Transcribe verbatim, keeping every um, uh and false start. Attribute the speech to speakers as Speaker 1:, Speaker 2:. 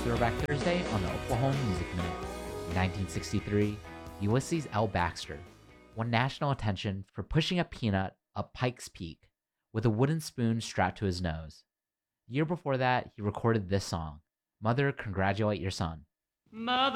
Speaker 1: Throwback Thursday on the Oklahoma Music Minute. In nineteen sixty-three, Ulysses L. Baxter won national attention for pushing a peanut up Pikes Peak with a wooden spoon strapped to his nose. The year before that, he recorded this song, Mother, Congratulate Your Son.
Speaker 2: Mother